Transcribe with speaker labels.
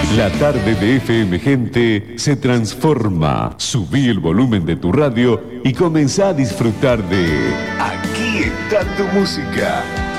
Speaker 1: La tarde de FM Gente se transforma. Subí el volumen de tu radio y comenzá a disfrutar de Aquí está tu música.